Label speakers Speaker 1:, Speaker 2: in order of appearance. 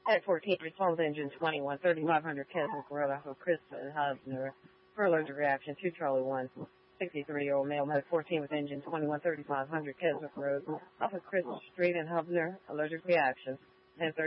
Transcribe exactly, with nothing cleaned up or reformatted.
Speaker 1: At fourteen, response engine twenty-one, thirty-five hundred Keswick Road off of Kristen Hubner. For allergic reaction to Charlie one. sixty-three-year-old male, mode fourteen with engine twenty-one, thirty-five hundred Keswick Road off of Kristen Street in Hubner. Allergic reaction. ten thirty